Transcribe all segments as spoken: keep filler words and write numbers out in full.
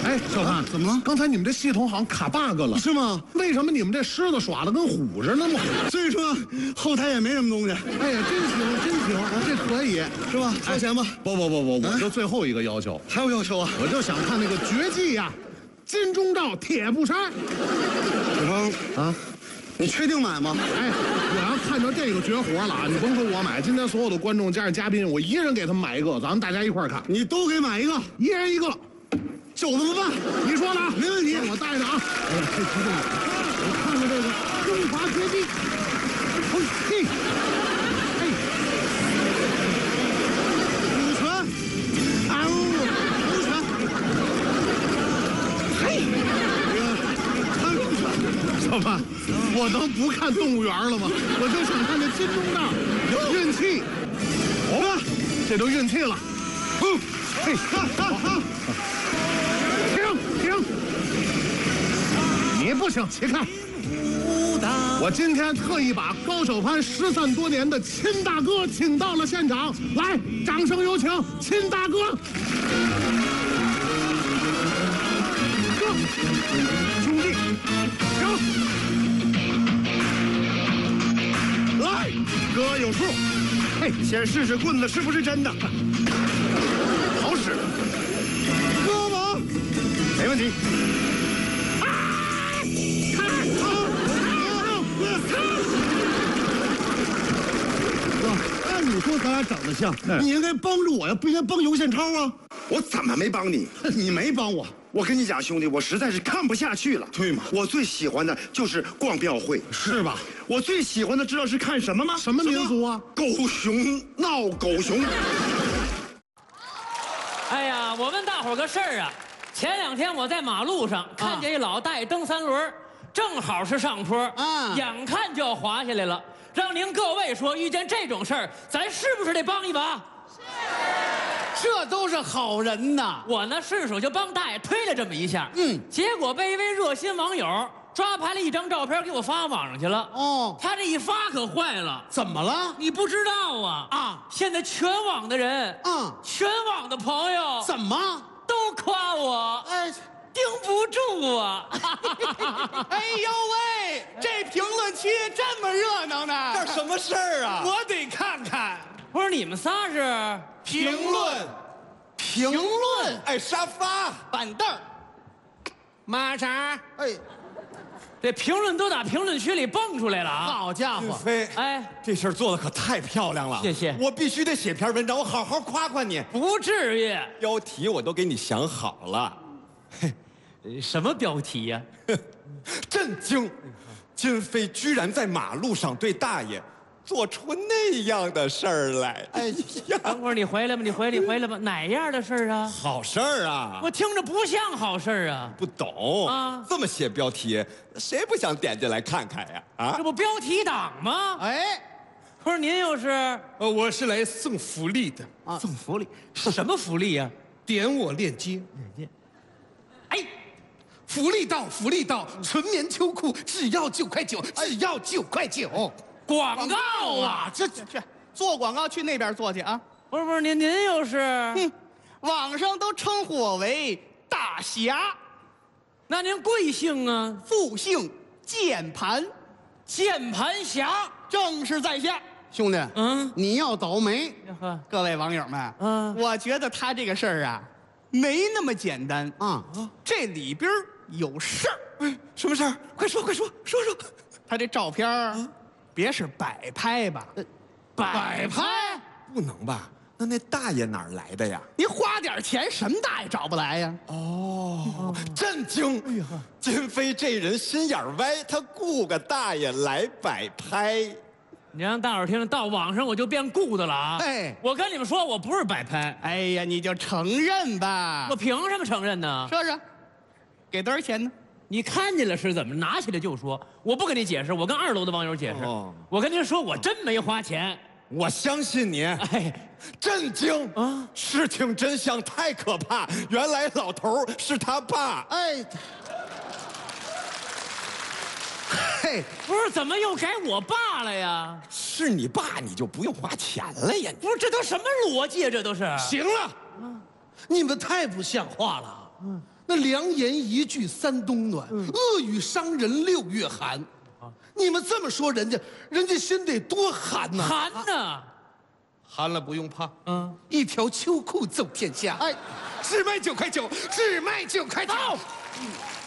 哎，小潘， 怎么了？ 刚才你们这系统好像卡 bug 了， 是吗？ 为什么你们这狮子耍的跟虎似的呢？ 所以说后台也没什么东西。 哎呀，真行，真行，这可以是吧？掏钱吧。 不不不不，我就最后一个要求， 还有要求啊？ 我就想看那个绝技呀，金钟罩铁布衫。 小芳啊，你确定买吗？ 哎，我要看着这个绝活了啊！你甭说我买，今天所有的观众加上嘉宾，我一人给他们买一个，咱们大家一块儿看。 你都给买一个， 一人一个， 就这么办。 你说的啊， 没问题， 我带着啊。哎呀，太激动了！我看看这个中华绝技，嘿，嘿，嘿， 股权，啊呜，股权，嘿，这个看股权， 小潘，我能不看动物园了吗？我就想看这金钟罩，运气。哦，这都运气了。嗯，嘿，哈哈哈。停停，你不行，起开！我今天特意把高小攀失散多年的亲大哥请到了现场，来，掌声有请亲大哥。哥，兄弟，行，来，哥有数。嘿，先试试棍子是不是真的，好使。 哥王， 没问题。 按你说咱俩长得像，你应该帮助我呀，不应该帮尤宪超啊。 我怎么没帮你？ 你没帮我， 我跟你讲，兄弟，我实在是看不下去了。 对吗？ 我最喜欢的就是逛庙会， 是吧？ 我最喜欢的知道是看什么吗？ 什么民族啊？ 狗熊闹狗熊。 哎呀，我问大伙儿个事儿啊，前两天我在马路上看见一老大爷蹬三轮，正好是上坡， 啊眼看就要滑下来了。让您各位说，遇见这种事儿，咱是不是得帮一把？ 这都是好人呐！ 我呢，顺手就帮大爷推了这么一下， 嗯结果被一位热心网友抓拍了一张照片给我发网上去了。 哦他这一发可坏了， 怎么了？ 你不知道啊啊现在全网的人， 嗯全网的朋友怎么？ 都夸我， 哎， 盯不住啊！ 哎呦喂，这评论区这么热闹呢？ 这什么事儿啊？ 我得看看不是你们仨是评论，评论， 哎，沙发， 板凳儿， 马啥？ 哎， 这评论都打评论区里蹦出来了啊！ 好家伙！ 飞， 哎， 这事儿做的可太漂亮了， 谢谢我必须得写篇文章，我好好夸夸你。 不至于。 标题我都给你想好了， 呃什么标题呀、 震惊！金飞居然在马路上对大爷做出那样的事儿来！哎呀， 等会儿你回来吧，你回来，你回来吧。哪样的事儿啊？ 好事儿啊！ 我听着不像好事儿啊！ 不懂啊这么写标题，谁不想点进来看看呀？啊这，不标题党吗？ 哎， 不是您又是呃，我是来送福利的， 送福利？什么福利呀、 点我链接。 哎， 福利到，福利到，纯棉秋裤只要九块九，只要九块九。 广告啊！ 这这这，做广告去那边做去啊！ 不是不是，您您又是？ 哼，网上都称呼我为大侠， 那您贵姓啊？ 复姓键盘， 键盘侠。 正是在下。兄弟， 嗯你要倒霉。 呀呵， 各位网友们， 嗯我觉得他这个事儿啊，没那么简单啊，这里边有事儿。 哎，什么事儿？快说，快说，说说。 他这照片儿，别是摆拍吧？ 摆拍？ 不能吧？那那大爷哪儿来的呀？ 你花点钱，什么大爷找不来呀？ 哦，震惊！哎呀，金飞这人心眼儿歪，他雇个大爷来摆拍。 你让大伙儿听着，到网上我就变雇的了啊！ 哎我跟你们说，我不是摆拍， 哎呀，你就承认吧。 我凭什么承认呢？ 说说，给多少钱呢？ 你看见了是怎么拿起来就说，我不跟你解释，我跟二楼的网友解释。 哦我跟您说，我真没花钱。 我相信你。 哎， 震惊啊！ 事情真相太可怕，原来老头儿是他爸。 哎，嘿， 不是，怎么又改我爸了呀？ 是你爸，你就不用花钱了呀？ 不是，这都什么逻辑啊？这都是。 行了，你们太不像话了。 那良言一句三冬暖， 嗯、 恶语伤人六月寒。啊、你们这么说人家，人家心得多寒呐！ 寒呐、啊， 寒了不用怕，嗯，一条秋裤走天下。哎，只卖九块九，只卖九块九。嗯、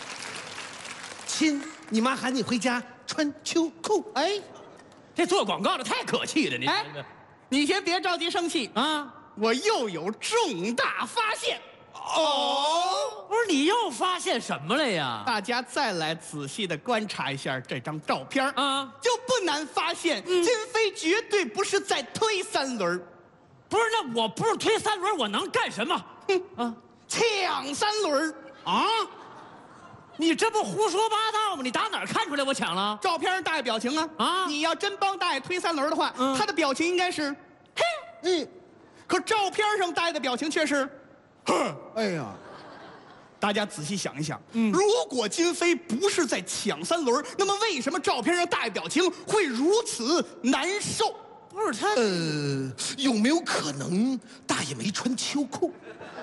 亲，你妈喊你回家穿秋裤。哎， 这做广告的太可气了，你。哎， 你先别着急生气啊，我又有重大发现。 哦，不是你又发现什么了呀？ 大家再来仔细的观察一下这张照片啊， 就不难发现，嗯、金飞绝对不是在推三轮。 不是，那我不是推三轮，我能干什么？ 哼啊，抢三轮啊！ 你这不胡说八道吗？你打哪儿看出来我抢了？ 照片大爷表情啊啊！你要真帮大爷推三轮的话，嗯、他的表情应该是，嘿，嗯，可照片上大爷的表情却是。哎呀，大家仔细想一想，嗯，如果金飞不是在抢三轮，那么为什么照片上大爷表情会如此难受？ 不是他， 呃，有没有可能大爷没穿秋裤？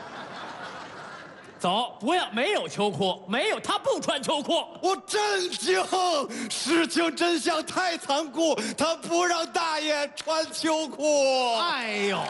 走，不要，没有秋裤，没有，他不穿秋裤。 我震惊，事情真相太残酷，他不让大爷穿秋裤。 哎呦！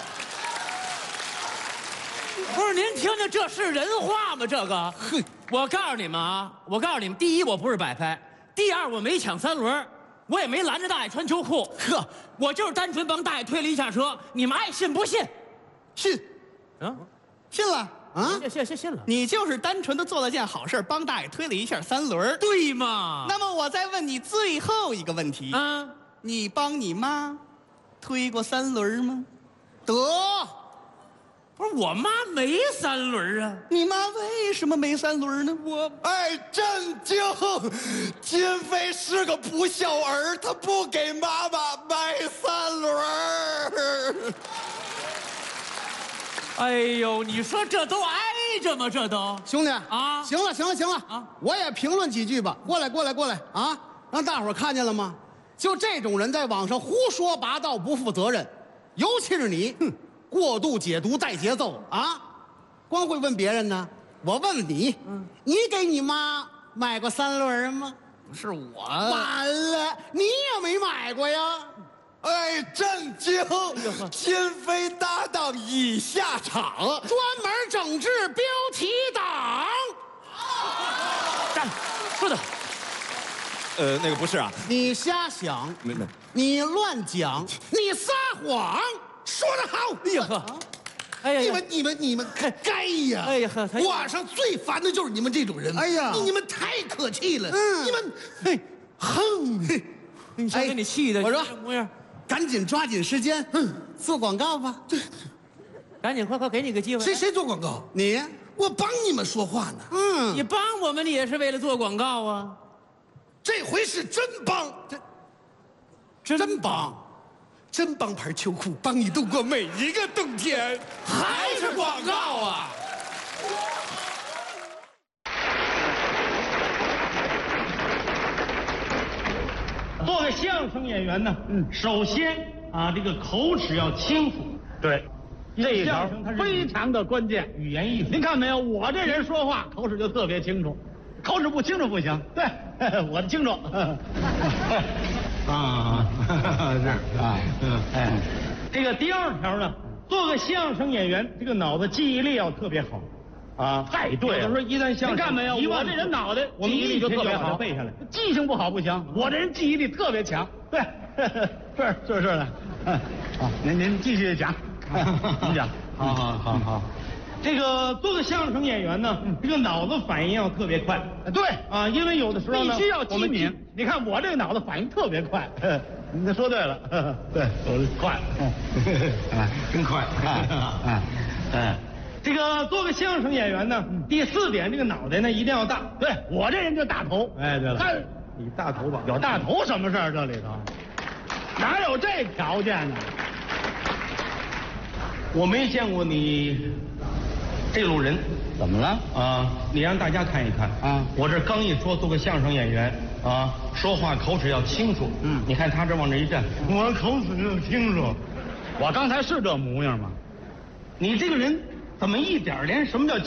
不是您听听，这是人话吗？这个，我告诉你们啊，我告诉你们，第一，我不是摆拍；第二，我没抢三轮，我也没拦着大爷穿秋裤。呵，我就是单纯帮大爷推了一下车，你们爱信不信？ 信，啊，信了啊， 信信信了。 你就是单纯的做了件好事，帮大爷推了一下三轮， 对吗？ 那么我再问你最后一个问题啊，你帮你妈推过三轮吗？得。 不是我妈没三轮啊， 你妈为什么没三轮呢？我哎，震惊！金飞是个不孝儿，他不给妈妈买三轮。 哎呦，你说这都挨着吗？这都兄弟啊，行了行了行了啊，我也评论几句吧。过来过来过来啊，让大伙看见了吗？就这种人在网上胡说八道，不负责任，尤其是你，哼。过度解读带节奏啊，光会问别人呢。我问你，嗯、你给你妈买过三轮吗？ 不是我。 完了，你也没买过呀。 哎，震惊！金飞搭档已下场， 专门整治标题党。 站，说的。 呃，那个不是啊， 你瞎想， 没没， 你乱讲，你撒谎。说得好！ 哎呀呵， 哎呀，你们你们你们该呀！ 哎呀呵， 网上最烦的就是你们这种人。 哎呀， 你们太可气了！嗯，你们嘿，哼，嘿， 你瞧给你气的， 我说模样， 赶紧抓紧时间，嗯，做广告吧。对， 赶紧快快给你个机会。 谁谁做广告？ 你， 我帮你们说话呢。 嗯，你帮我们，你也是为了做广告啊。 这回是真帮， 真真帮。 真帮牌秋裤帮你度过每一个冬天， 还是广告啊！ 做个相声演员呢，嗯，首先啊，这个口齿要清楚。对，这一条非常的关键，语言艺术。您看没有，我这人说话口齿就特别清楚，口齿不清楚不行。对，我的清楚。啊，是啊，嗯，哎，这个第二条呢，做个相声演员，这个脑子记忆力要特别好，啊，太对了。有的时候一段相声，你看没有，我这人脑袋，我们记忆力就特别好，背下来。记性不好不行，我这人记忆力特别强。对，是是是的。好，您您继续讲，您讲。好好好好。这个做个相声演员呢，这个脑子反应要特别快。对啊，因为有的时候呢，必须要机敏。你看我这个脑子反应特别快。你说对了，对，我快，哎，真快，哎，哎，这个做个相声演员呢，第四点，这个脑袋呢一定要大。对我这人就大头。哎，对了，你大头吧？有大头什么事儿？这里头哪有这条件呢？我没见过你这路人。怎么了？啊，你让大家看一看啊！我这刚一说做个相声演员啊，说话口齿要清楚。嗯，你看他这往这一站，我口齿就清楚。我刚才是这模样吗？你这个人怎么一点连什么叫